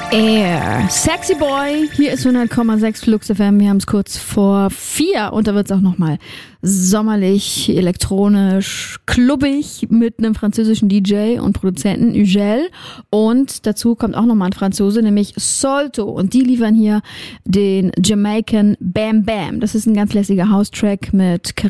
Air. Sexy Boy, hier ist 100,6 Flux FM. Wir haben es kurz vor 4 und da wird es auch nochmal sommerlich, elektronisch, klubbig mit einem französischen DJ und Produzenten, Ugel. Und dazu kommt auch nochmal ein Franzose, nämlich Solto. Und die liefern hier den Jamaican Bam Bam. Das ist ein ganz lässiger House-Track mit